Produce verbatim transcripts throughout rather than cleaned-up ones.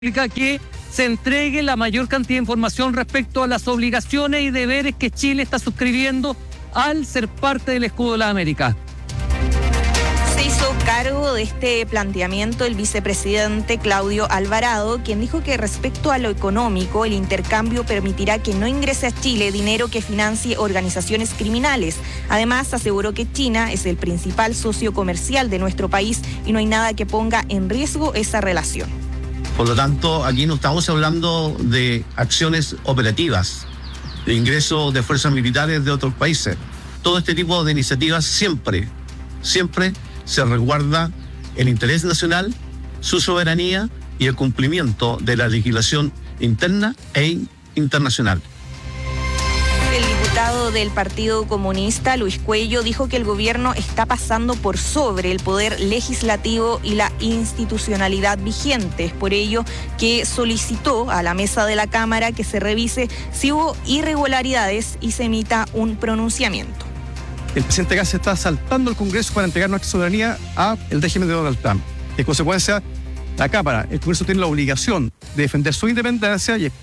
que se entregue la mayor cantidad de información respecto a las obligaciones y deberes que Chile está suscribiendo al ser parte del Escudo de las Américas. Se hizo cargo de este planteamiento el vicepresidente Claudio Alvarado, quien dijo que respecto a lo económico, el intercambio permitirá que no ingrese a Chile dinero que financie organizaciones criminales. Además, aseguró que China es el principal socio comercial de nuestro país y no hay nada que ponga en riesgo esa relación. Por lo tanto, aquí no estamos hablando de acciones operativas, de ingreso de fuerzas militares de otros países. Todo este tipo de iniciativas siempre, siempre se resguarda el interés nacional, su soberanía y el cumplimiento de la legislación interna e internacional. El diputado del Partido Comunista, Luis Cuello, dijo que el gobierno está pasando por sobre el poder legislativo y la institucionalidad vigente. Es por ello que solicitó a la mesa de la Cámara que se revise si hubo irregularidades y se emita un pronunciamiento. El presidente Gas está saltando el Congreso para entregar nuestra soberanía al régimen de Donald Trump. En consecuencia, la Cámara, el Congreso tiene la obligación de defender su independencia y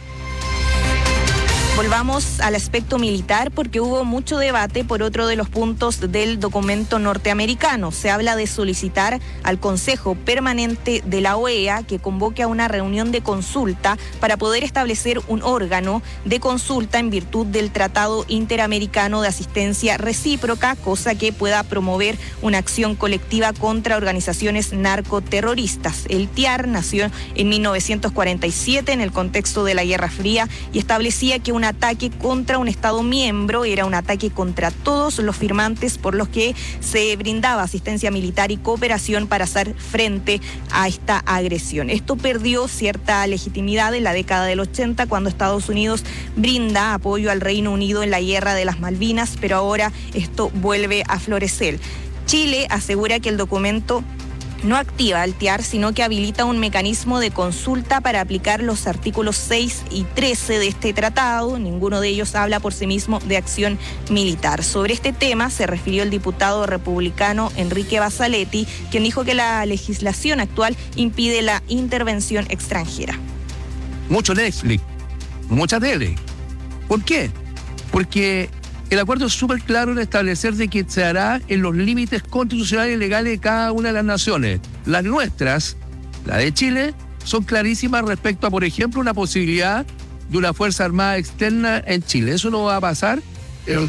Volvamos al aspecto militar porque hubo mucho debate por otro de los puntos del documento norteamericano. Se habla de solicitar al Consejo Permanente de la O E A que convoque a una reunión de consulta para poder establecer un órgano de consulta en virtud del Tratado Interamericano de Asistencia Recíproca, cosa que pueda promover una acción colectiva contra organizaciones narcoterroristas. El T I A R nació en mil novecientos cuarenta y siete en el contexto de la Guerra Fría y establecía que una ataque contra un Estado miembro era un ataque contra todos los firmantes, por los que se brindaba asistencia militar y cooperación para hacer frente a esta agresión. Esto perdió cierta legitimidad en la década del ochenta, cuando Estados Unidos brinda apoyo al Reino Unido en la Guerra de las Malvinas, pero ahora esto vuelve a florecer. Chile asegura que el documento no activa al T I A R, sino que habilita un mecanismo de consulta para aplicar los artículos seis y trece de este tratado. Ninguno de ellos habla por sí mismo de acción militar. Sobre este tema se refirió el diputado republicano Enrique Basaletti, quien dijo que la legislación actual impide la intervención extranjera. Mucho Netflix, mucha tele. ¿Por qué? Porque el acuerdo es súper claro en establecer de que se hará en los límites constitucionales y legales de cada una de las naciones. Las nuestras, la de Chile, son clarísimas respecto a, por ejemplo, una posibilidad de una Fuerza Armada externa en Chile. Eso no va a pasar. Pero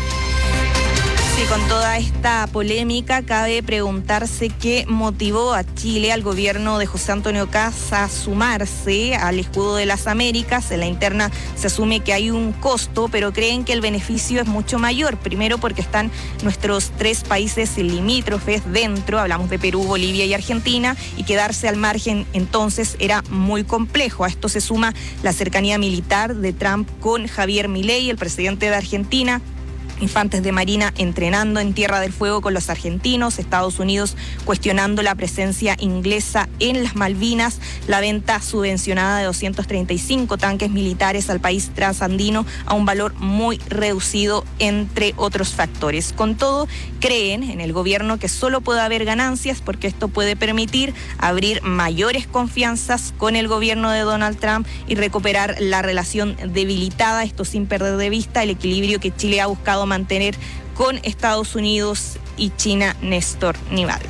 Sí, con toda esta polémica cabe preguntarse qué motivó a Chile, al gobierno de José Antonio Kast, a sumarse al Escudo de las Américas. En la interna se asume que hay un costo, pero creen que el beneficio es mucho mayor. Primero porque están nuestros tres países limítrofes dentro, hablamos de Perú, Bolivia y Argentina, y quedarse al margen entonces era muy complejo. A esto se suma la cercanía militar de Trump con Javier Milei, el presidente de Argentina. Infantes de Marina entrenando en Tierra del Fuego con los argentinos, Estados Unidos cuestionando la presencia inglesa en las Malvinas, la venta subvencionada de doscientos treinta y cinco tanques militares al país transandino a un valor muy reducido, entre otros factores. Con todo, creen en el gobierno que solo puede haber ganancias porque esto puede permitir abrir mayores confianzas con el gobierno de Donald Trump y recuperar la relación debilitada, esto sin perder de vista el equilibrio que Chile ha buscado mantener con Estados Unidos y China. Néstor Nival.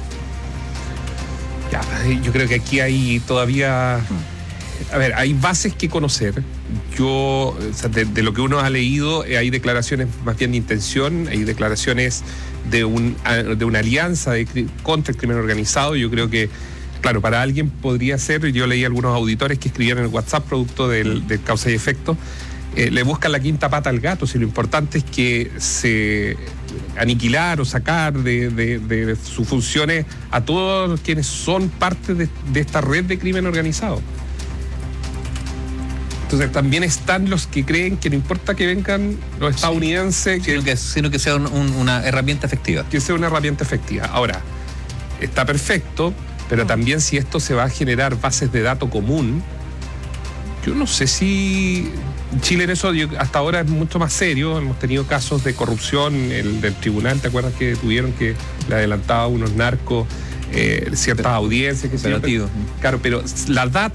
Ya, yo creo que aquí hay todavía, a ver, hay bases que conocer. Yo, o sea, de, de lo que uno ha leído, hay declaraciones más bien de intención, hay declaraciones de, un, de una alianza de, contra el crimen organizado. Yo creo que, claro, para alguien podría ser, yo leí algunos auditores que escribían en el WhatsApp producto del, del causa y efecto, Eh, le buscan la quinta pata al gato, si lo importante es que se aniquilar o sacar de, de, de sus funciones a todos quienes son parte de, de esta red de crimen organizado. Entonces también están los que creen que no importa que vengan los estadounidenses, sí, sino, que, sino que sea un, un, una herramienta efectiva. Que sea una herramienta efectiva. Ahora, está perfecto, pero también si esto se va a generar bases de datos común, yo no sé si Chile en eso hasta ahora es mucho más serio. Hemos tenido casos de corrupción, el del tribunal, ¿te acuerdas que tuvieron que le adelantaba a unos narcos eh, ciertas audiencias que se Operativo. Claro, pero la data